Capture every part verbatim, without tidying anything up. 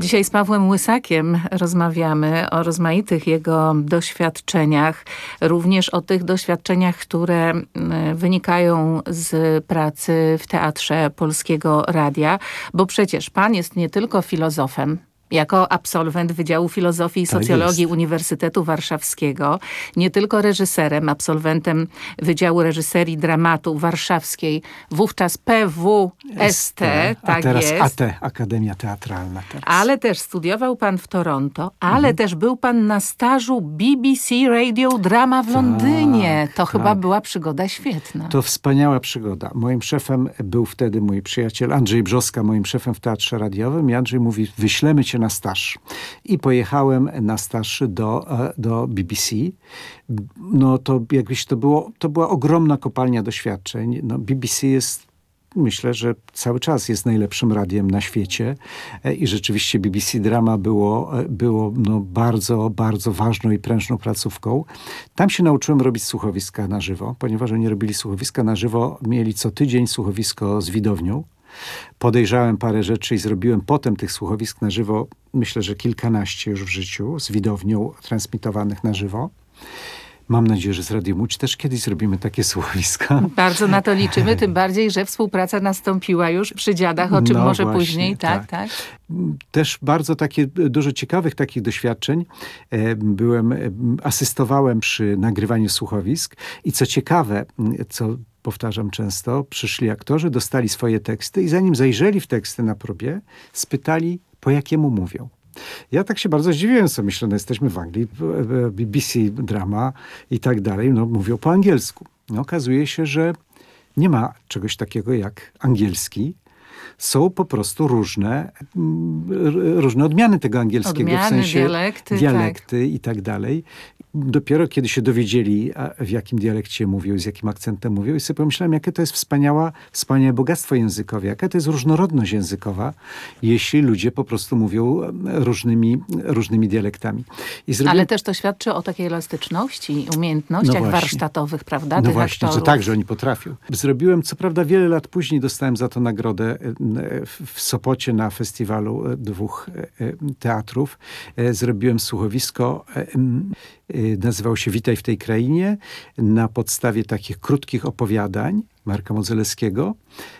Dzisiaj z Pawłem Łysakiem rozmawiamy o rozmaitych jego doświadczeniach, również o tych doświadczeniach, które wynikają z pracy w Teatrze Polskiego Radia, bo przecież pan jest nie tylko filozofem, jako absolwent Wydziału Filozofii i Socjologii tak Uniwersytetu Warszawskiego, nie tylko reżyserem, absolwentem Wydziału Reżyserii Dramatu Warszawskiej, wówczas P W S T, a tak teraz jest. A T, Akademia Teatralna. Teraz. Ale też studiował pan w Toronto, ale Mhm. też był pan na stażu B B C Radio Drama w Londynie. To tak. chyba była przygoda świetna. To wspaniała przygoda. Moim szefem był wtedy mój przyjaciel Andrzej Brzoska, moim szefem w Teatrze Radiowym. I Andrzej mówi, wyślemy cię na staż. I pojechałem na staż do, do B B C. No to jakbyś to było, to była ogromna kopalnia doświadczeń. No, B B C jest, myślę, że cały czas jest najlepszym radiem na świecie i rzeczywiście B B C Drama było, było no bardzo, bardzo ważną i prężną placówką. Tam się nauczyłem robić słuchowiska na żywo, ponieważ oni robili słuchowiska na żywo, mieli co tydzień słuchowisko z widownią. Podejrzałem parę rzeczy i zrobiłem potem tych słuchowisk na żywo, myślę, że kilkanaście już w życiu, z widownią transmitowanych na żywo. Mam nadzieję, że z Radiem Łódź też kiedyś zrobimy takie słuchowiska. Bardzo na to liczymy, tym bardziej, że współpraca nastąpiła już przy Dziadach, o czym no może właśnie, później. Tak, tak, tak. Też bardzo takie, dużo ciekawych takich doświadczeń. Byłem, asystowałem przy nagrywaniu słuchowisk i co ciekawe, co powtarzam często, przyszli aktorzy, dostali swoje teksty i zanim zajrzeli w teksty na próbie, spytali, po jakiemu mówią. Ja tak się bardzo zdziwiłem, co myślę, no jesteśmy w Anglii, B B C Drama i tak dalej, no mówią po angielsku. No, okazuje się, że nie ma czegoś takiego jak angielski. Są po prostu różne, różne odmiany tego angielskiego. Odmiany, w sensie dialekty. Dialekty tak. i tak dalej. Dopiero kiedy się dowiedzieli, w jakim dialekcie mówią i z jakim akcentem mówią, i sobie pomyślałem, jakie to jest wspaniała, wspaniałe bogactwo językowe, jaka to jest różnorodność językowa, jeśli ludzie po prostu mówią różnymi, różnymi dialektami. I zrobiłem... Ale też to świadczy o takiej elastyczności i umiejętnościach no warsztatowych, prawda? No tych właśnie, aktorów. to tak, że oni potrafią. Zrobiłem, co prawda wiele lat później dostałem za to nagrodę w Sopocie na festiwalu dwóch teatrów. Zrobiłem słuchowisko, nazywało się Witaj w tej krainie, na podstawie takich krótkich opowiadań Marka Modzelewskiego.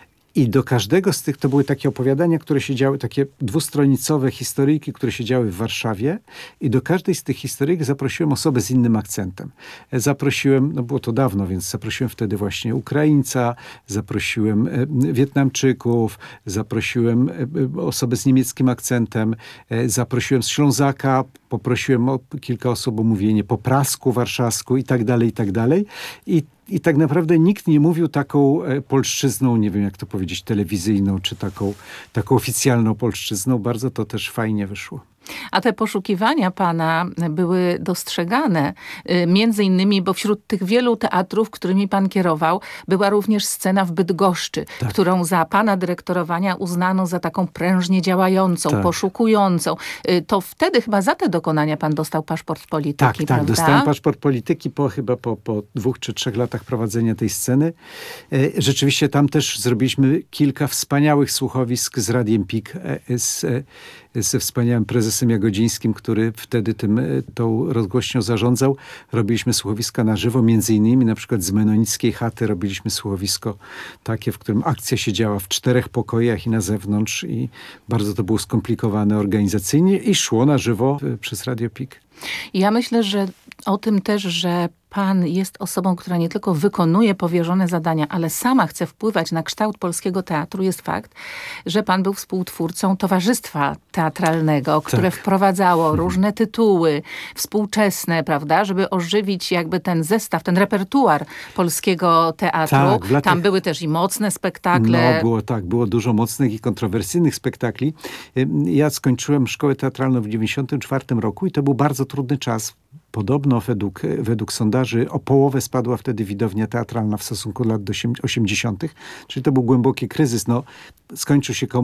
I do każdego z tych, to były takie opowiadania, które się działy, takie dwustronicowe historyjki, które się działy w Warszawie. I do każdej z tych historyjek zaprosiłem osobę z innym akcentem. Zaprosiłem, no było to dawno, więc zaprosiłem wtedy właśnie Ukraińca, zaprosiłem Wietnamczyków, zaprosiłem osobę z niemieckim akcentem, zaprosiłem z Ślązaka, poprosiłem o kilka osób o mówienie po prasku, warszawsku i tak dalej, i tak dalej. I I tak naprawdę nikt nie mówił taką polszczyzną, nie wiem jak to powiedzieć, telewizyjną, czy taką, taką oficjalną polszczyzną. Bardzo to też fajnie wyszło. A te poszukiwania pana były dostrzegane, między innymi, bo wśród tych wielu teatrów, którymi pan kierował, była również scena w Bydgoszczy, tak. którą za pana dyrektorowania uznano za taką prężnie działającą, tak. poszukującą. To wtedy chyba za te dokonania pan dostał paszport polityki, tak, prawda? Tak, dostałem paszport polityki po chyba po, po dwóch czy trzech latach prowadzenia tej sceny. Rzeczywiście tam też zrobiliśmy kilka wspaniałych słuchowisk z Radiem P I K, z, ze wspaniałym prezesem Jagodzińskim, który wtedy tym, tą rozgłośnią zarządzał. Robiliśmy słuchowiska na żywo, między innymi na przykład z Menonickiej Chaty robiliśmy słuchowisko takie, w którym akcja się działa w czterech pokojach i na zewnątrz i bardzo to było skomplikowane organizacyjnie i szło na żywo przez Radio P I K. Ja myślę, że o tym też, że pan jest osobą, która nie tylko wykonuje powierzone zadania, ale sama chce wpływać na kształt polskiego teatru, jest fakt, że pan był współtwórcą Towarzystwa Teatralnego, które tak. wprowadzało różne tytuły współczesne, prawda, żeby ożywić jakby ten zestaw, ten repertuar polskiego teatru. Tak, latach... Tam były też i mocne spektakle. No, było tak, było dużo mocnych i kontrowersyjnych spektakli. Ja skończyłem szkołę teatralną w dziewięćdziesiątym czwartym roku i to był bardzo trudny czas. Podobno według, według sondaży o połowę spadła wtedy widownia teatralna w stosunku do lat osiemdziesiątych. Czyli to był głęboki kryzys. No, skończył się komunizm.